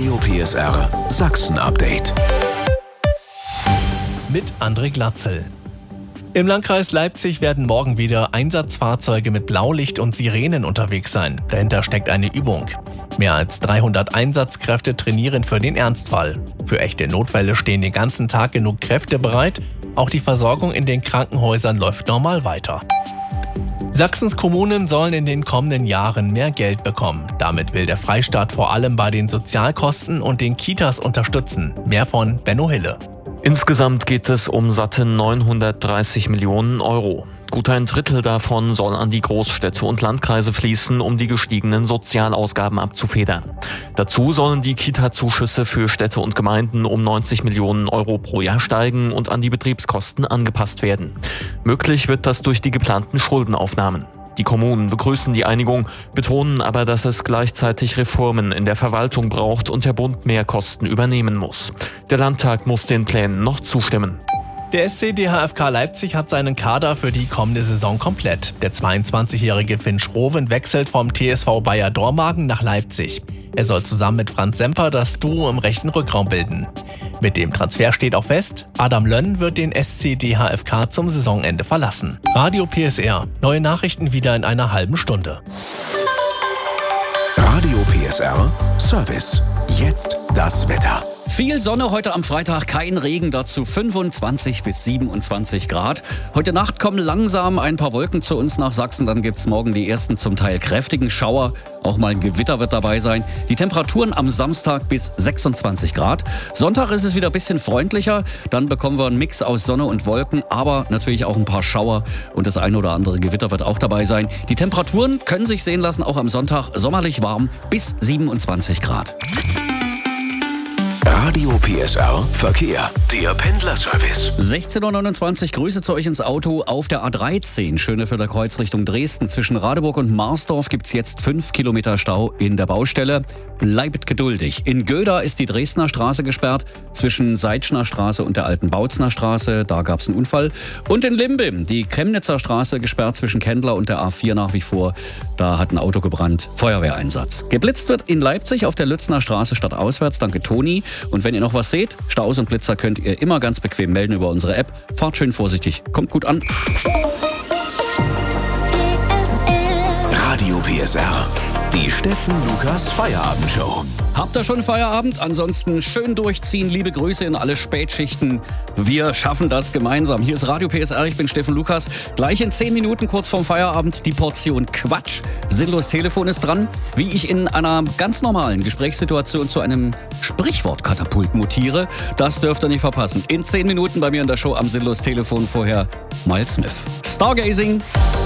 Radio PSR Sachsen-Update. Mit André Glatzel. Im Landkreis Leipzig werden morgen wieder Einsatzfahrzeuge mit Blaulicht und Sirenen unterwegs sein. Dahinter steckt eine Übung. Mehr als 300 Einsatzkräfte trainieren für den Ernstfall. Für echte Notfälle stehen den ganzen Tag genug Kräfte bereit. Auch die Versorgung in den Krankenhäusern läuft normal weiter. Sachsens Kommunen sollen in den kommenden Jahren mehr Geld bekommen. Damit will der Freistaat vor allem bei den Sozialkosten und den Kitas unterstützen. Mehr von Benno Hille. Insgesamt geht es um satte 930 Millionen Euro. Gut ein Drittel davon soll an die Großstädte und Landkreise fließen, um die gestiegenen Sozialausgaben abzufedern. Dazu sollen die Kita-Zuschüsse für Städte und Gemeinden um 90 Millionen Euro pro Jahr steigen und an die Betriebskosten angepasst werden. Möglich wird das durch die geplanten Schuldenaufnahmen. Die Kommunen begrüßen die Einigung, betonen aber, dass es gleichzeitig Reformen in der Verwaltung braucht und der Bund mehr Kosten übernehmen muss. Der Landtag muss den Plänen noch zustimmen. Der SC DHFK Leipzig hat seinen Kader für die kommende Saison komplett. Der 22-jährige Finn Schroven wechselt vom TSV Bayer Dormagen nach Leipzig. Er soll zusammen mit Franz Semper das Duo im rechten Rückraum bilden. Mit dem Transfer steht auch fest, Adam Lönn wird den SC DHFK zum Saisonende verlassen. Radio PSR. Neue Nachrichten wieder in einer halben Stunde. Radio PSR Service. Jetzt das Wetter. Viel Sonne heute am Freitag, kein Regen, dazu 25 bis 27 Grad. Heute Nacht kommen langsam ein paar Wolken zu uns nach Sachsen. Dann gibt's morgen die ersten zum Teil kräftigen Schauer. Auch mal ein Gewitter wird dabei sein. Die Temperaturen am Samstag bis 26 Grad. Sonntag ist es wieder ein bisschen freundlicher. Dann bekommen wir einen Mix aus Sonne und Wolken, aber natürlich auch ein paar Schauer. Und das ein oder andere Gewitter wird auch dabei sein. Die Temperaturen können sich sehen lassen, auch am Sonntag sommerlich warm bis 27 Grad. Radio PSR Verkehr. Der Pendlerservice. 16.29 Uhr, Grüße zu euch ins Auto auf der A13, Schönefelder Kreuz Richtung Dresden. Zwischen Radeburg und Marsdorf gibt's jetzt 5 Kilometer Stau in der Baustelle. Bleibt geduldig. In Göda ist die Dresdner Straße gesperrt, zwischen Seitschner Straße und der alten Bautzner Straße. Da gab's einen Unfall. Und in Limbim, die Chemnitzer Straße gesperrt zwischen Kendler und der A4 nach wie vor. Da hat ein Auto gebrannt. Feuerwehreinsatz. Geblitzt wird in Leipzig auf der Lützner Straße stadtauswärts. Danke Toni. Und wenn ihr noch was seht, Staus und Blitzer könnt ihr immer ganz bequem melden über unsere App. Fahrt schön vorsichtig. Kommt gut an. Radio PSR. Die Steffen Lukas Feierabendshow. Habt ihr schon Feierabend? Ansonsten schön durchziehen. Liebe Grüße in alle Spätschichten. Wir schaffen das gemeinsam. Hier ist Radio PSR, ich bin Steffen Lukas. Gleich in 10 Minuten kurz vorm Feierabend die Portion Quatsch. Sinnlos Telefon ist dran. Wie ich in einer ganz normalen Gesprächssituation zu einem Sprichwortkatapult mutiere, das dürft ihr nicht verpassen. In 10 Minuten bei mir in der Show am Sinnlos Telefon vorher Miles Smith. Stargazing.